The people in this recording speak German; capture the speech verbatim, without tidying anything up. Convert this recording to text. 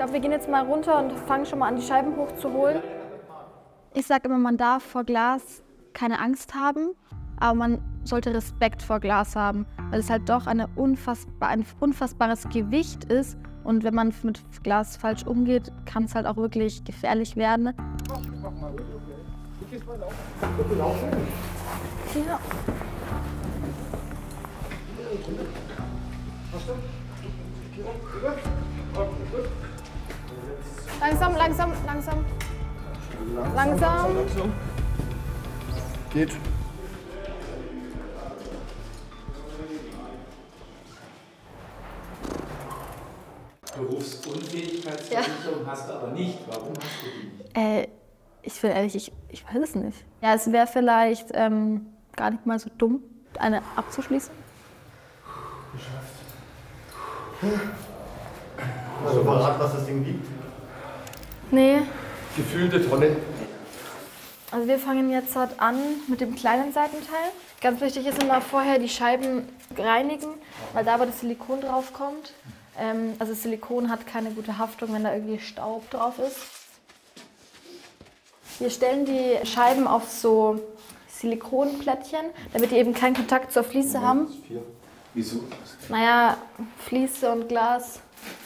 glaube, wir gehen jetzt mal runter und fangen schon mal an, die Scheiben hochzuholen. Ich sage immer, man darf vor Glas keine Angst haben, aber man sollte Respekt vor Glas haben, weil es halt doch eine unfassbar, ein unfassbares Gewicht ist. Und wenn man mit Glas falsch umgeht, kann es halt auch wirklich gefährlich werden. Ja. Langsam, langsam, langsam. Langsam. Langsam. Geht. Berufsunfähigkeitsversicherung ja. Hast du aber nicht. Warum hast du die nicht? Äh, ich bin ehrlich, ich, ich weiß es nicht. Ja, es wäre vielleicht ähm, gar nicht mal so dumm, eine abzuschließen. Geschafft. Also verrat, was das Ding wiegt? Nee. Gefühlte Tonne. Also wir fangen jetzt halt an mit dem kleinen Seitenteil. Ganz wichtig ist immer vorher die Scheiben reinigen, weil da aber das Silikon drauf kommt. Ähm, also Silikon hat keine gute Haftung, wenn da irgendwie Staub drauf ist. Wir stellen die Scheiben auf so Silikonplättchen, damit die eben keinen Kontakt zur Fliese haben. Wieso? Naja, Fliese und Glas